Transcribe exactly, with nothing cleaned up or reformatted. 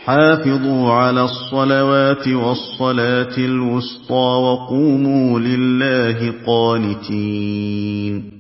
حافظوا على الصلوات والصلاة الوسطى وقوموا لله قانتين